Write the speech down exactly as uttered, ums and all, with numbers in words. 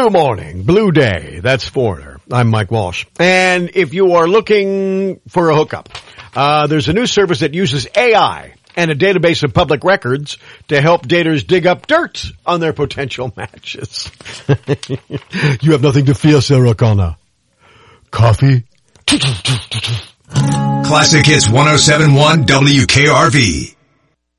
Blue Morning, Blue Day, that's Foreigner. I'm Mike Walsh. And if you are looking for a hookup, uh, there's a new service that uses A I and a database of public records to help daters dig up dirt on their potential matches. You have nothing to fear, Sarah Connor. Coffee? Classic Hits one oh seven point one W K R V.